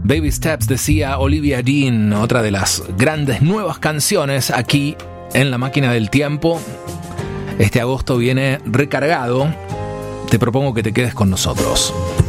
Baby Steps, decía Olivia Dean, otra de las grandes nuevas canciones aquí en La Máquina del Tiempo. Este agosto viene recargado. Te propongo que te quedes con nosotros.